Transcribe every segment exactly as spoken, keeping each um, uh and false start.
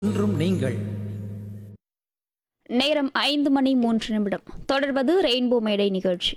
இன்றும் நீங்கள் நேரம் ஐந்து மணி மூன்று நிமிடம். தொடர்வது ரெயின்போ மேடை நிகழ்ச்சி.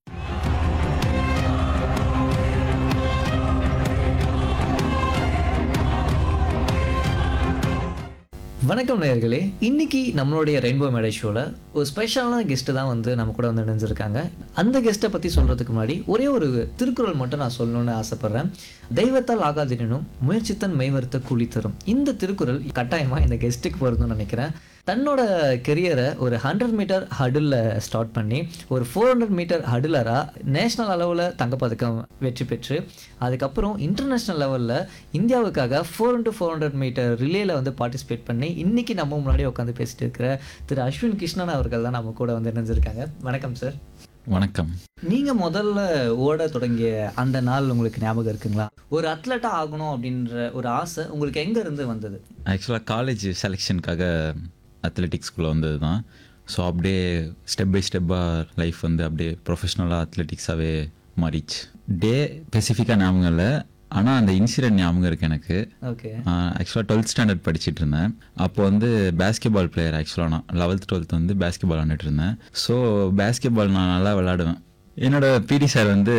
வணக்கம் நேயர்களே. இன்னைக்கு நம்மளுடைய ரெயின்போ மேடை ஷோவில் ஒரு ஸ்பெஷலான கெஸ்ட்டு தான் வந்து நம்ம கூட வந்து இணைஞ்சிருக்காங்க. அந்த கெஸ்ட்டை பற்றி சொல்கிறதுக்கு முன்னாடி ஒரே ஒரு திருக்குறள் மட்டும் நான் சொல்லணும்னு ஆசைப்பட்றேன். தெய்வத்தால் ஆகாதினும் முயற்சித்தன் மெய்வருத்த கூலி தரும். இந்த திருக்குறள் கட்டாயமாக இந்த கெஸ்ட்டுக்கு வருதுன்னு நினைக்கிறேன். தன்னோட கெரியரை ஒரு ஹண்ட்ரட் மீட்டர் ஹடில் ஸ்டார்ட் பண்ணி ஒரு ஃபோர் ஹண்ட்ரட் மீட்டர் ஹடிலராக நேஷ்னல் அளவில் தங்கப்பதக்கம் வெற்றி பெற்று அதுக்கப்புறம் இன்டர்நேஷ்னல் லெவலில் இந்தியாவுக்காக four into four hundred metre ரிலேயில் வந்து பார்ட்டிசிபேட் பண்ணி இன்றைக்கி நம்ம முன்னாடி உட்காந்து பேசிட்டு இருக்கிற திரு அஸ்வின் கிருஷ்ணன் அவர்கள் தான் நம்ம கூட வந்து இணைஞ்சிருக்காங்க. வணக்கம் சார். வணக்கம். நீங்கள் முதல்ல ஓட தொடங்கிய அந்த நாள் உங்களுக்கு ஞாபகம் இருக்குங்களா? ஒரு அத்லட்டாக ஆகணும் அப்படின்ற ஒரு ஆசை உங்களுக்கு எங்கே இருந்து வந்தது? ஆக்சுவலாக காலேஜ் செலெக்ஷனுக்காக அத்லெட்டிக்ஸ்குள்ளே வந்தது தான். ஸோ அப்படியே ஸ்டெப் பை ஸ்டெப்பாக லைஃப் வந்து அப்படியே ப்ரொஃபஷ்னலாக அத்லெட்டிக்ஸாகவே மாறிச்சு. டே ஸ்பெசிஃபிக்காக ஞாபகம் இல்லை, ஆனால் அந்த இன்சிடென்ட் ஞாபகம் இருக்குது எனக்கு. ஓகே. ஆக்சுவலாக டுவெல்த் ஸ்டாண்டர்ட் படிச்சுட்டு இருந்தேன். அப்போ வந்து பேஸ்கெட்பால் பிளேயர். ஆக்சுவலாக நான் லெவல்த் டுவெல்த் வந்து பேஸ்கெட்பால் விளாண்டுட்டு இருந்தேன். ஸோ பேஸ்கெட்பால் நான் நல்லா விளாடுவேன். என்னோட பிடி சார் வந்து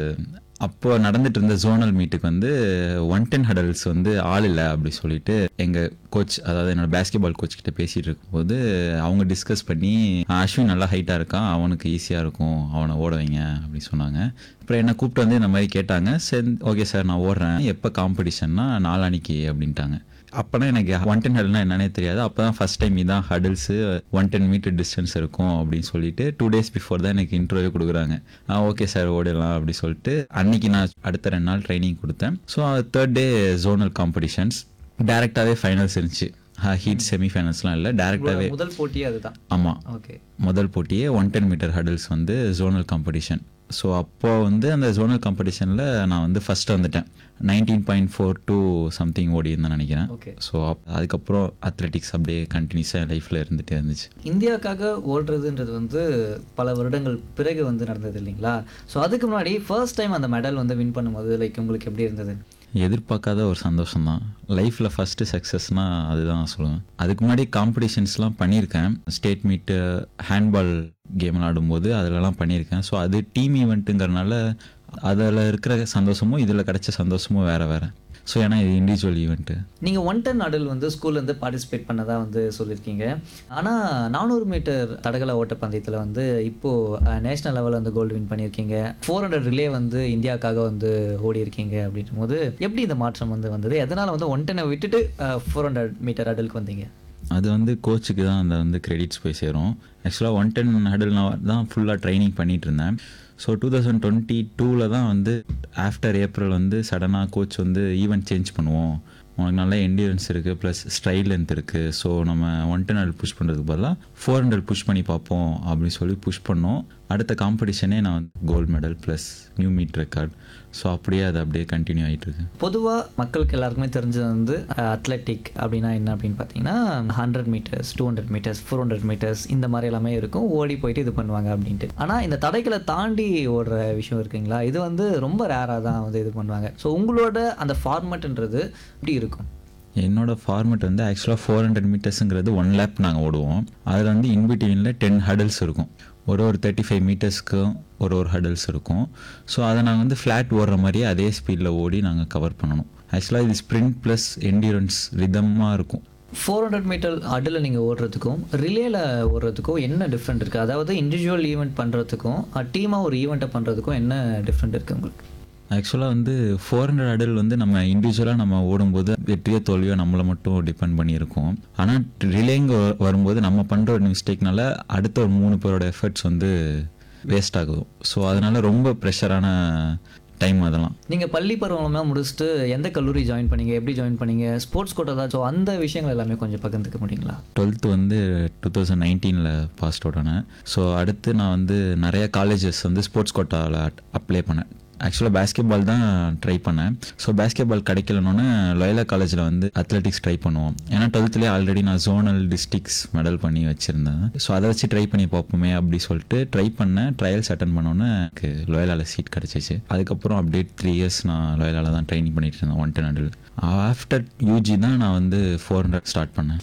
அப்போ நடந்துட்டு இருந்த ஜோனல் மீட்டுக்கு வந்து ஒன் டென் ஹடல்ஸ் வந்து ஆள் இல்லை அப்படி சொல்லிட்டு எங்கள் கோச், அதாவது என்னோட பேஸ்கெட்பால் கோச் கிட்ட பேசிகிட்டு இருக்கும்போது அவங்க டிஸ்கஸ் பண்ணி அஸ்வின் நல்லா ஹைட்டாக இருக்கான், அவனுக்கு ஈஸியாக இருக்கும், அவனை ஓட வைங்க அப்படி சொன்னாங்க. அப்புறம் என்னை கூப்பிட்டு வந்து இந்த மாதிரி கேட்டாங்க. சரி ஓகே சார் நான் ஓடுறேன், எப்போ காம்படிஷன்னா நாளானிக்கு அப்படின்ட்டாங்க. அப்போனா எனக்கு ஒன் டென் ஹடல்னா என்னன்னே தெரியாது. அப்போ தான் ஃபஸ்ட் டைம் இதான் ஹடல்ஸு ஒன் டென் மீட்டர் டிஸ்டன்ஸ் இருக்கும் அப்படின்னு சொல்லிட்டு டூ டேஸ் பிஃபோர் தான் எனக்கு இன்டர்வியூ கொடுக்குறாங்க. ஆ ஓகே சார் ஓடலாம் அப்படி சொல்லிட்டு அன்னைக்கு நான் அடுத்த ரெண்டு நாள் ட்ரைனிங் கொடுத்தேன். So third day zonal competitions டேரெக்டாகவே ஃபைனல்ஸ் இருந்துச்சு. ஹீட் செமிஃபைனல்ஸ்லாம் இல்லை, டேரெக்டாகவே முதல் போட்டியே அதுதான். ஆமாம், ஓகே. முதல் போட்டியே ஒன் டென் மீட்டர் ஹடல்ஸ் வந்து ஜோனல் காம்படிஷன். ஸோ அப்போது வந்து அந்த ஜோனல் காம்படிஷனில் நான் வந்து ஃபஸ்ட்டு வந்துட்டேன். Nineteen point four do something ஓடி இருந்தேன்னு நினைக்கிறேன். ஓகே. ஸோ அப் அதுக்கப்புறம் அத்லெட்டிக்ஸ் அப்படியே கண்டினியூஸாக என் லைஃப்பில் இருந்துகிட்டே இருந்துச்சு. இந்தியாவுக்காக ஓடுறதுன்றது வந்து பல வருடங்கள் பிறகு வந்து நடந்தது இல்லைங்களா? ஸோ அதுக்கு முன்னாடி ஃபர்ஸ்ட் டைம் அந்த மெடல் வந்து வின் பண்ணும்போது லைக் உங்களுக்கு எப்படி இருந்தது? எதிர்பார்க்காத ஒரு சந்தோஷம் தான். லைஃப்பில் ஃபஸ்ட்டு சக்ஸஸ்னால் அதுதான் நான் சொல்லுவேன். அதுக்கு முன்னாடி காம்படிஷன்ஸ்லாம் பண்ணியிருக்கேன். ஸ்டேட் மீட்டு ஹேண்ட்பால் கேம் விளாடும்போது அதிலலாம் பண்ணியிருக்கேன். ஸோ அது டீம் ஈவெண்ட்டுங்கிறனால அதில் இருக்கிற சந்தோஷமும் இதில் கிடைச்ச சந்தோஷமும் வேறு வேறு. ஸோ ஏன்னா இது இண்டிவிஜுவல் ஈவெண்ட்டு. நீங்கள் ஒன் டென் அடல் வந்து ஸ்கூல்லேருந்து பார்ட்டிசிபேட் பண்ணதாக வந்து சொல்லியிருக்கீங்க. ஆனால் நானூறு மீட்டர் தடகள ஓட்டப்பந்தயத்தில் வந்து இப்போது நேஷ்னல் லெவலில் வந்து கோல்டு வின் பண்ணியிருக்கீங்க. ஃபோர் ஹண்ட்ரட் ரிலே வந்து இந்தியாவுக்காக வந்து ஓடி இருக்கீங்க அப்படின்னும் போது எப்படி இந்த மாற்றம் வந்து வந்தது? எதனால் வந்து ஒன் டென்னை விட்டுட்டு ஃபோர் ஹண்ட்ரட் மீட்டர் அடலுக்கு வந்தீங்க? அது வந்து கோச்சுக்கு தான் அந்த வந்து கிரெடிட்ஸ் போய் சேரும். ஆக்சுவலாக ஒன் டென் ஹடல் நான் தான் ஃபுல்லாக ட்ரைனிங் பண்ணிகிட்டு இருந்தேன். ஸோ டூ தௌசண்ட் டுவெண்ட்டி டூவில் தான் வந்து ஆஃப்டர் ஏப்ரல் வந்து சடனாக கோச் வந்து ஈவெண்ட் சேஞ்ச் பண்ணுவோம், உனக்கு நல்ல என்டியூரன்ஸ் இருக்குது ப்ளஸ் ஸ்ட்ரைட் லென்த் இருக்குது, ஸோ நம்ம ஒன் டென் ஹண்ட்ரட் புஷ் பண்ணுறதுக்கு பதிலாக ஃபோர் ஹண்ட்ரட் புஷ் பண்ணி பார்ப்போம் அப்படின்னு சொல்லி புஷ் பண்ணோம். அடுத்த காம்படிஷனே நான் வந்து gold medal plus new meet record. So அப்படியே அது அப்படியே கண்டினியூ ஆகிட்டு இருக்கு. பொதுவாக மக்களுக்கு எல்லாருக்குமே தெரிஞ்சது வந்து அத்லெட்டிக் அப்படின்னா என்ன அப்படின்னு பார்த்தீங்கன்னா hundred metres, two hundred metres, four hundred metres இந்த மாதிரி எல்லாமே இருக்கும், ஓடி போயிட்டு இது பண்ணுவாங்க அப்படின்ட்டு. ஆனால் இந்த தடைகளை தாண்டி ஓடுற விஷயம் இருக்குங்களா, இது வந்து ரொம்ப ரேராக தான் வந்து இது பண்ணுவாங்க. ஸோ உங்களோட அந்த ஃபார்மேட்டுன்றது எப்படி இருக்கும்? என்னோடய ஃபார்மேட் வந்து ஆக்சுவலாக ஃபோர் ஹண்ட்ரட் மீட்டர்ஸுங்கிறது ஒன் லேப் நாங்கள் ஓடுவோம். அதில் வந்து இன்பிட்வீனில் டென் ஹடல்ஸ் இருக்கும். ஒரு ஒரு தேர்ட்டி ஃபைவ் மீட்டர்ஸ்க்கும் ஒரு ஒரு ஹடல்ஸ் இருக்கும். ஸோ அதை நாங்கள் வந்து ஃப்ளாட் ஓடுற மாதிரியே அதே ஸ்பீடில் ஓடி நாங்கள் கவர் பண்ணணும். ஆக்சுவலாக இது ஸ்ப்ரிண்ட் ப்ளஸ் என்டியூரன்ஸ் ரிதமாக இருக்கும். ஃபோர் ஹண்ட்ரட் மீட்டர் அடில் நீங்கள் ஓடுறதுக்கும் ரிலேயில் ஓடுறதுக்கும் என்ன டிஃப்ரெண்ட் இருக்குது? அதாவது இண்டிவிஜுவல் ஈவெண்ட் பண்ணுறதுக்கும் டீமாக ஒரு ஈவெண்ட்டை பண்ணுறதுக்கும் என்ன டிஃப்ரெண்ட் இருக்குது உங்களுக்கு? ஆக்சுவலாக வந்து ஃபோர் ஹண்ட்ரட் அடல் வந்து நம்ம இண்டிவிஜுவலாக நம்ம ஓடும்போது வெற்றியோ தோல்வியோ நம்மளை மட்டும் டிபெண்ட் பண்ணியிருக்கோம். ஆனால் ரிலேங்க வரும்போது நம்ம பண்ணுற ஒரு மிஸ்டேக்னால அடுத்த ஒரு மூணு பேரோட எஃபர்ட்ஸ் வந்து வேஸ்ட் ஆகும். ஸோ அதனால் ரொம்ப ப்ரெஷரான டைம் அதெல்லாம். நீங்கள் பள்ளி பருவம்லாம் முடிச்சுட்டு எந்த கல்லூரி ஜாயின் பண்ணீங்க, எப்படி ஜாயின் பண்ணீங்க, ஸ்போர்ட்ஸ் கோட்டா தான், ஸோ அந்த விஷயங்கள் எல்லாமே கொஞ்சம் பகிர்ந்துக்க முடியுங்களா? டுவெல்த்து வந்து டூ தௌசண்ட் நைன்டீனில் பாஸ் அவுட் ஆனேன். ஸோ அடுத்து நான் வந்து நிறைய காலேஜஸ் வந்து ஸ்போர்ட்ஸ் கோட்டாவில் அப்ளை பண்ணேன். ஆக்சுவலாக பேஸ்கெட்பால் தான் ட்ரை பண்ணேன். ஸோ பேஸ்கெட்பால் கிடைக்கலன்னு லோயலா காலேஜில் வந்து அத்லெட்டிக்ஸ் ட்ரை பண்ணுவோம். ஏன்னா டுவெல்த்துலேயே ஆல்ரெடி நான் ஜோனல் டிஸ்ட்ரிக்ஸ் மெடல் பண்ணி வச்சுருந்தேன். ஸோ அதை வச்சு ட்ரை பண்ணி பார்ப்போமே அப்படி சொல்லிட்டு ட்ரை பண்ணேன். ட்ரையல்ஸ் அட்டன் பண்ணோன்னே எனக்கு லோயலாவில் சீட் கிடச்சிச்சு. அதுக்கப்புறம் அப்படியே த்ரீ இயர்ஸ் நான் லோயலாவில் தான் ட்ரைனிங் பண்ணிட்டு இருந்தேன் one ten hundred. After UG தான் நான் வந்து ஃபோர் ஹண்ட்ரட் ஸ்டார்ட் பண்ணேன்.